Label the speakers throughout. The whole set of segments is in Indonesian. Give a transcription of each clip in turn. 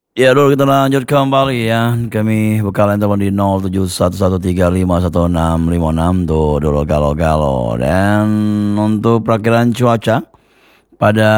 Speaker 1: Ya, dulu kita lanjut kembali ya. Kami bekalan telepon di 0711351656 tuh dulu galo-galo. Dan untuk perakiraan cuaca pada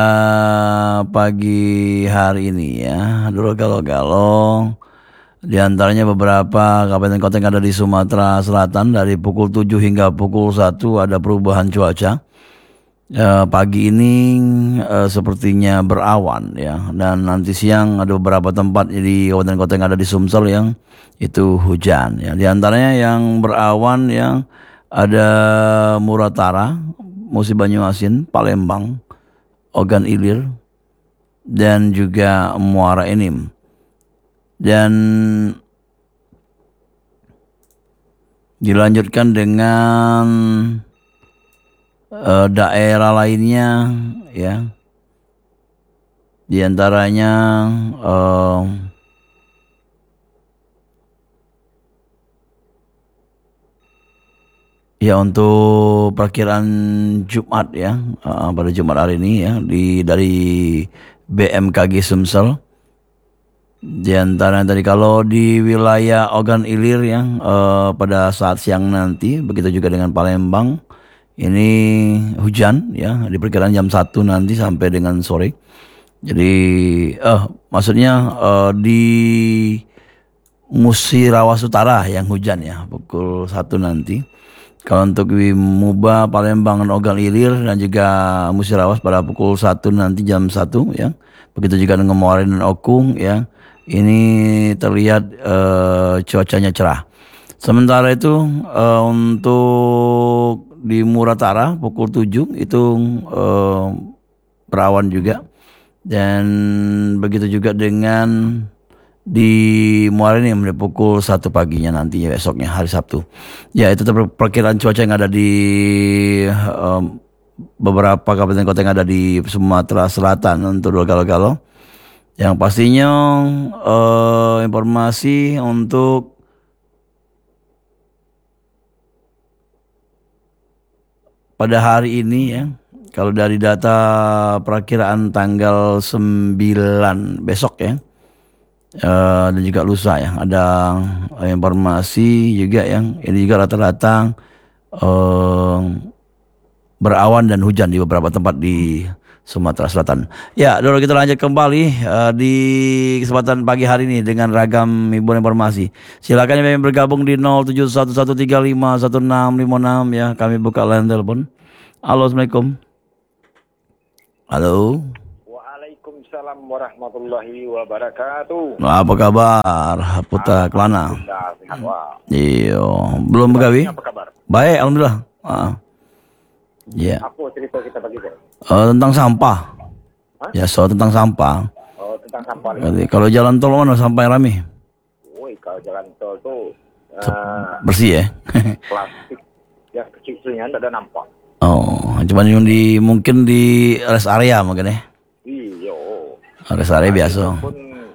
Speaker 1: pagi hari ini ya, dulu galo-galo. Di antaranya beberapa kabupaten kota yang ada di Sumatera Selatan dari pukul 7 hingga pukul 1 ada perubahan cuaca. Pagi ini sepertinya berawan ya, dan nanti siang ada beberapa tempat di kabupaten kota yang ada di Sumsel yang itu hujan ya. Di antaranya yang berawan yang ada Muratara, Musi Banyuasin, Palembang, Ogan Ilir, dan juga Muara Enim. Dan dilanjutkan dengan daerah lainnya ya. Di antaranya eh, ya untuk perkiraan Jumat ya, pada Jumat hari ini ya dari BMKG Sumsel. Di antara tadi kalau di wilayah Ogan Ilir ya, pada saat siang nanti begitu juga dengan Palembang ini hujan ya, diperkirakan jam 1 nanti sampai dengan sore. Jadi maksudnya di Musirawas Utara yang hujan ya pukul 1 nanti. Kalau untuk di Muba, Palembang, Ogan Ilir dan juga Musirawas pada pukul 1 nanti jam 1 ya. Begitu juga dengan Muarin dan Okung ya. Ini terlihat cuacanya cerah. Sementara itu untuk di Muratara pukul 7 itu eh, berawan juga. Dan begitu juga dengan di Muara ini mulai pukul 1 paginya nanti ya, esoknya hari Sabtu. Ya itu perkiraan cuaca yang ada di beberapa kabupaten kota yang ada di Sumatera Selatan untuk dua galo-galo. Yang pastinya informasi untuk pada hari ini ya. Kalau dari data perakiraan tanggal 9 besok ya. Dan juga lusa ya ada informasi juga yang ini juga rata-rata eh, berawan dan hujan di beberapa tempat di Sumatera Selatan. Ya, dulu kita lanjut kembali di kesempatan pagi hari ini dengan ragam hiburan informasi. Silakan yang bergabung di 0711351656 ya. Kami buka line telepon. Halo, Assalamualaikum. Halo.
Speaker 2: Waalaikumsalam warahmatullahi wabarakatuh.
Speaker 1: Apa kabar? Putra Kelana.
Speaker 2: Alhamdulillah sehat wah.
Speaker 1: Iya, belum begawi?
Speaker 2: Apa kabar?
Speaker 1: Baik, alhamdulillah. Ya.
Speaker 2: Apa cerita kita bagi bos?
Speaker 1: Tentang sampah.
Speaker 2: Hah?
Speaker 1: Ya, soal tentang sampah.
Speaker 2: Oh tentang sampah nih.
Speaker 1: Jadi, kalau jalan tol mana sampah yang rame?
Speaker 2: Woi kalau jalan tol tuh
Speaker 1: Bersih ya.
Speaker 2: plastik yang kecil-kecilnya tidak ada nampak.
Speaker 1: Oh, cuman yang mungkin di rest area mungkin ya.
Speaker 2: Iyo.
Speaker 1: Rest area
Speaker 2: Itu
Speaker 1: biasa.
Speaker 2: pun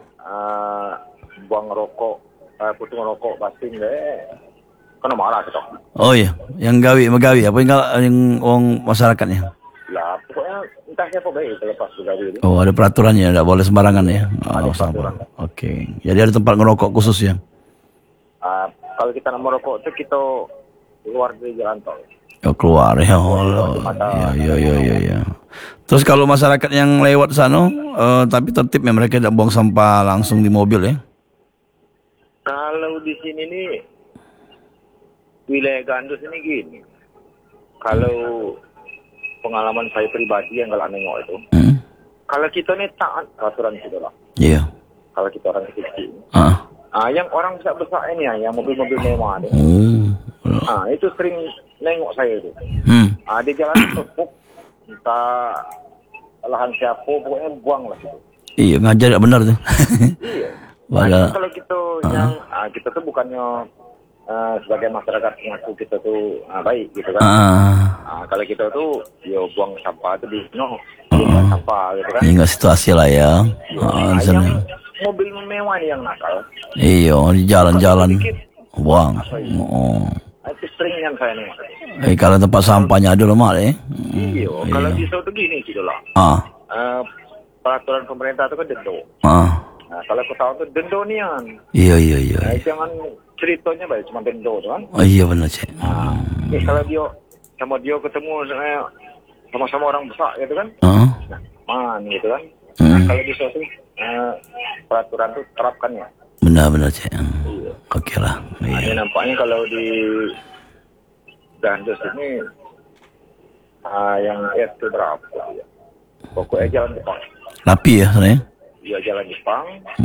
Speaker 2: buang rokok, putung rokok pasti deh. Kena marah kita.
Speaker 1: Oh iya, yang megawi apa yang orang masyarakatnya?
Speaker 2: Lah pokoknya entah siapa baik terlepas begawi itu.
Speaker 1: Oh, ada peraturannya, tidak boleh sembarangan ya.
Speaker 2: Ada
Speaker 1: Oh, sampah.
Speaker 2: peraturan.
Speaker 1: Oke. Jadi ada tempat ngerokok khusus ya.
Speaker 2: Kalau kita mau rokok itu kita keluar dari jalan tol.
Speaker 1: Oh, keluar ya Allah. Ya. Terus kalau masyarakat yang lewat sana, tapi tertib ya mereka tidak buang sampah langsung di mobil ya.
Speaker 2: Kalau di sini nih wilayah Gandus ini gini. Kalau pengalaman saya pribadi yang kalau nengok itu, kalau kita nih taat peraturan kita lah.
Speaker 1: Iya.
Speaker 2: Kalau kita orang kecil.
Speaker 1: Ah.
Speaker 2: Yang orang besar ini ya, yang mobil-mobil mewah deh. Itu sering nengok saya itu. Di jalan tepuk, entah lahan siapa, pokoknya buang lah gitu.
Speaker 1: Iya, ngajar gak benar tuh.
Speaker 2: Iya.
Speaker 1: Padahal
Speaker 2: Kalau kita yang kita tuh bukannya sebagai masyarakat mengaku kita tuh baik gitu kan. Kalau kita tuh buang sampah itu di buang sampah gitu kan.
Speaker 1: Ini situasi lah ya.
Speaker 2: Yang mobil mewah nih yang nakal.
Speaker 1: Iya, di jalan-jalan buang.
Speaker 2: Itu sering yang saya nih.
Speaker 1: Kalau tempat sampahnya ada lemah ya.
Speaker 2: Iya, kalau bisa tuh gini gitu lah. Peraturan pemerintah itu kan dendo. Kalau kau tahu tu dendo nian.
Speaker 1: Iya, iya, iya.
Speaker 2: Jangan ceritanya baik cuma dendo tu kan.
Speaker 1: Oh, iya benar, Cik.
Speaker 2: Kalau dia sama dia ketemu sama-sama orang besar gitu kan. Gitu kan. Kalau bisa tu peraturan tu terapkan ya.
Speaker 1: Benar-benar, Cik. Okey lah.
Speaker 2: Ini nampaknya kalau di Gandus ini yang itu berapa ya? Pokoknya jalan Jepang.
Speaker 1: Rapi ya sebenarnya?
Speaker 2: Iya, jalan Jepang.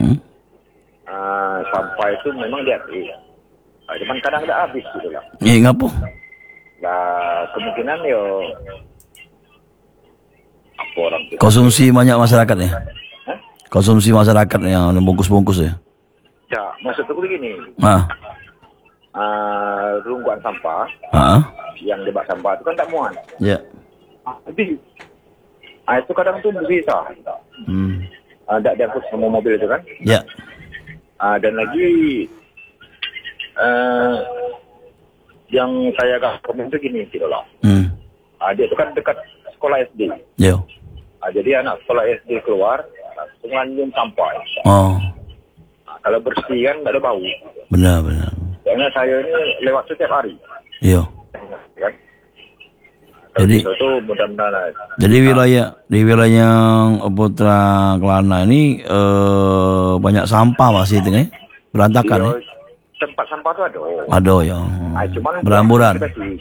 Speaker 2: Sampai itu memang dia cuman kadang ada habis gitu lah.
Speaker 1: Iya, ngapa?
Speaker 2: Nah, kemungkinan yo apa orang itu.
Speaker 1: Konsumsi banyak masyarakat ya? Konsumsi masyarakat yang bungkus-bungkus ya?
Speaker 2: Ya, maksud aku begini. Rungguan sampah yang di bak sampah itu kan tak muat.
Speaker 1: Ya.
Speaker 2: Jadi itu kadang tuh bersisa. Ada diangkut sama mobil itu kan.
Speaker 1: Ya.
Speaker 2: Dan lagi yang saya agak komen itu gini gitu loh. Dia itu kan dekat sekolah SD.
Speaker 1: Ya.
Speaker 2: Jadi anak sekolah SD keluar langsung lanjut sampah. Kalau bersih kan nggak ada bau.
Speaker 1: Benar.
Speaker 2: Karena saya ini lewat setiap hari.
Speaker 1: Iya.
Speaker 2: Kan?
Speaker 1: Jadi
Speaker 2: itu mudah-mudahan.
Speaker 1: Jadi di wilayah Putra Kelana ini banyak sampah masih itu nih, berantakan.
Speaker 2: Tempat sampah itu ada.
Speaker 1: Ada ya.
Speaker 2: Cuman
Speaker 1: beramburan.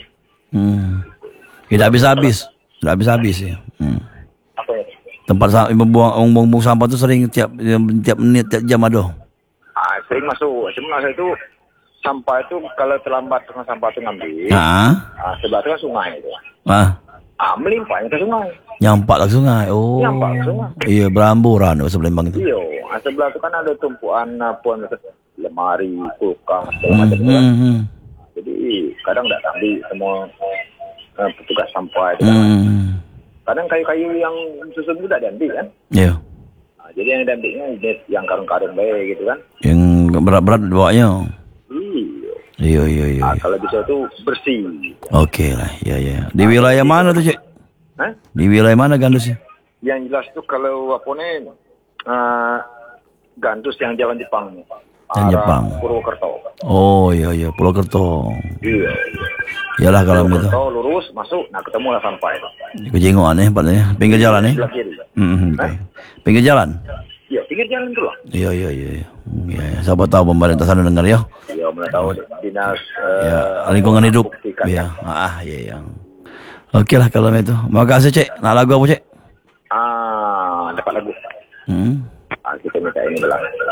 Speaker 1: Tidak habis-habis ya.
Speaker 2: Apa ya?
Speaker 1: Tempat membuang sampah itu sering tiap menit, tiap jam ada.
Speaker 2: Sering masuk. Cuma saya itu sampah itu kalau terlambat dengan sampah itu ngambil. Sebelah itu kan sungai itu. Melimpahnya ke sungai.
Speaker 1: Nyampak ke sungai. Oh.
Speaker 2: Nyampak ke sungai.
Speaker 1: Iya, beramburan sebelah Lembang itu.
Speaker 2: Iya. Sebelah itu kan ada tumpuan lemari, kulkas, segala macam itu. Jadi kadang tak ambil semua petugas sampah itu. Kadang kayu-kayu yang susun itu tak diambil kan.
Speaker 1: Iya.
Speaker 2: Jadi yang diambilnya yang karung-karung baik gitu kan.
Speaker 1: Yang berat-berat bawanya. Iya.
Speaker 2: Kalau bisa itu bersih.
Speaker 1: Oke lah, ya. Di wilayah mana tuh, Cik? Di wilayah mana Gandus?
Speaker 2: Yang jelas tuh kalau apa nih Gandus yang jalan Jepang.
Speaker 1: Jepang.
Speaker 2: Purwokerto.
Speaker 1: Oh iya, Purwokerto.
Speaker 2: Iya.
Speaker 1: Iyalah kalau gitu.
Speaker 2: Purwokerto lurus masuk, ketemulah sampai.
Speaker 1: Kejingoan tempatnya, pinggir jalan nih. Pinggir jalan.
Speaker 2: Iya, pinggir jalan itu loh.
Speaker 1: Iya. Ya, siapa tahu pemerintah sana dengar ya.
Speaker 2: Iya, mana tahu dinas
Speaker 1: lingkungan hidup. Iya. Iya. Oke lah kalau itu. Makasih, Cik. Nak lagu apa, Cik?
Speaker 2: Dapat lagu. Kita minta ini belang.